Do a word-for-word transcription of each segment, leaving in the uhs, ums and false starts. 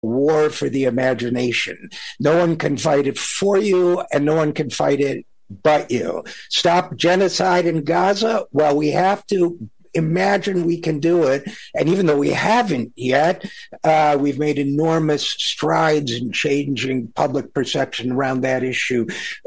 war for the imagination. No one can fight it for you, and no one can fight it but you. Stop genocide in Gaza? Well, we have to imagine we can do it. And even though we haven't yet, uh, we've made enormous strides in changing public perception around that issue.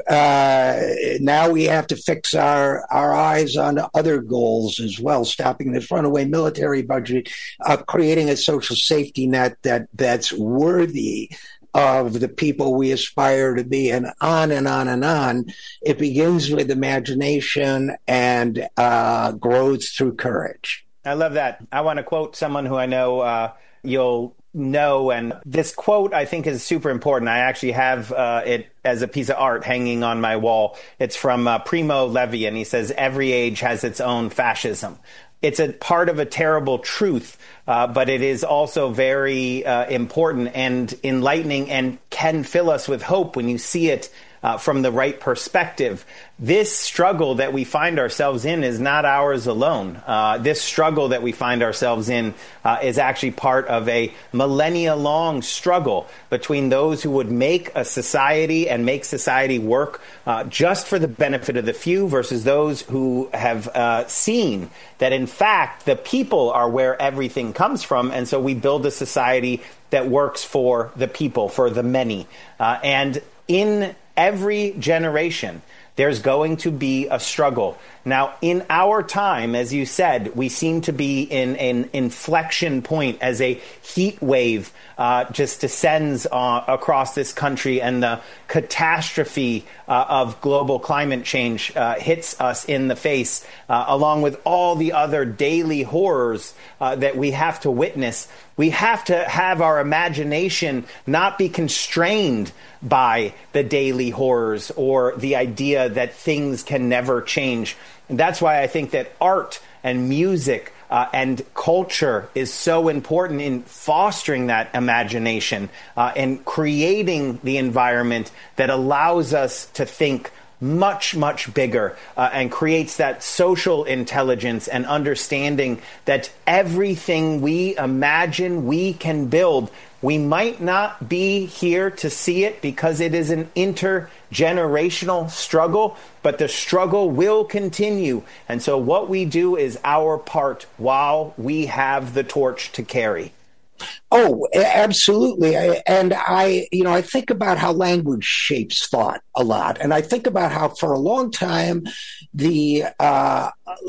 Uh, now we have to fix our, our eyes on other goals as well, stopping this runaway military budget, uh, creating a social safety net that that's worthy of the people we aspire to be, and on and on and on. It begins with imagination and uh, grows through courage. I love that. I want to quote someone who I know uh, you'll know, and this quote I think is super important. I actually have uh, it as a piece of art hanging on my wall. It's from uh, Primo Levi, and he says, "Every age has its own fascism." It's a part of a terrible truth, uh, but it is also very uh, important and enlightening and can fill us with hope when you see it uh, from the right perspective. This struggle that we find ourselves in is not ours alone. Uh, this struggle that we find ourselves in uh, is actually part of a millennia-long struggle between those who would make a society and make society work uh, just for the benefit of the few versus those who have uh, seen that, in fact, the people are where everything comes from. And so we build a society that works for the people, for the many. Uh, and in every generation, there's going to be a struggle. Now, in our time, as you said, we seem to be in an inflection point as a heat wave uh, just descends uh, across this country, and the catastrophe uh, of global climate change uh, hits us in the face, uh, along with all the other daily horrors uh, that we have to witness. We have to have our imagination not be constrained by the daily horrors or the idea that things can never change. And that's why I think that art and music uh, and culture is so important in fostering that imagination uh, and creating the environment that allows us to think much, much bigger uh, and creates that social intelligence and understanding that everything we imagine we can build, we might not be here to see it because it is an intergenerational struggle, but the struggle will continue. And so what we do is our part while we have the torch to carry. Oh, absolutely. And I, you know, I think about how language shapes thought a lot. And I think about how for a long time, the, uh,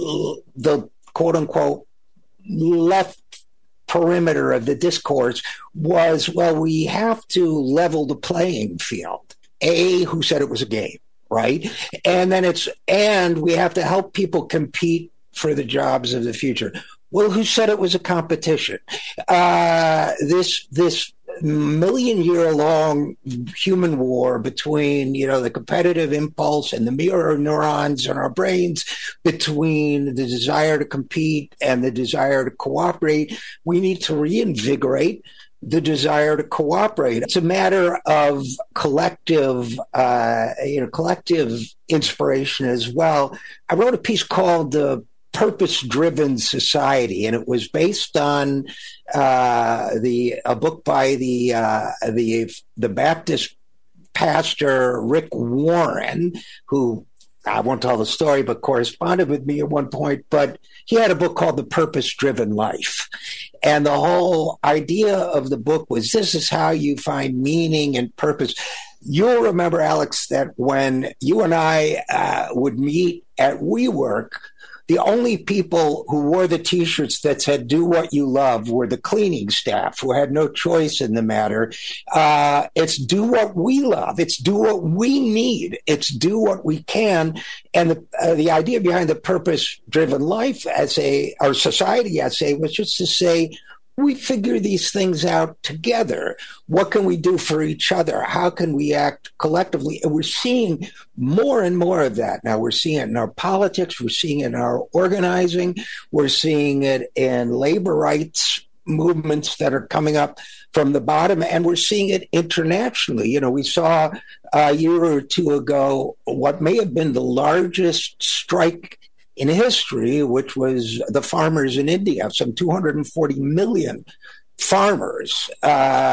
the quote unquote left perimeter of the discourse was, well, we have to level the playing field. A, who said it was a game, right? And then it's, and we have to help people compete for the jobs of the future. Well, who said it was a competition? Uh, this this million-year-long human war between, you know, the competitive impulse and the mirror neurons in our brains, between the desire to compete and the desire to cooperate. We need to reinvigorate the desire to cooperate. It's a matter of collective, uh, you know, collective inspiration as well. I wrote a piece called "The Purpose-Driven Society," and it was based on uh, the a book by the uh, the the Baptist pastor Rick Warren, who I won't tell the story, but corresponded with me at one point. But he had a book called "The Purpose-Driven Life," and the whole idea of the book was, this is how you find meaning and purpose. You'll remember, Alex, that when you and I uh, would meet at WeWork, the only people who wore the T-shirts that said "Do what you love" were the cleaning staff, who had no choice in the matter. Uh, it's do what we love. It's do what we need. It's do what we can. And the uh, the idea behind the purpose-driven life as a, or society essay, was just to say, we figure these things out together. What can we do for each other? How can we act collectively? And we're seeing more and more of that now. We're seeing it in our politics. We're seeing it in our organizing. We're seeing it in labor rights movements that are coming up from the bottom. And we're seeing it internationally. You know, we saw a year or two ago what may have been the largest strike in history, which was the farmers in India, some two hundred forty million farmers. Uh,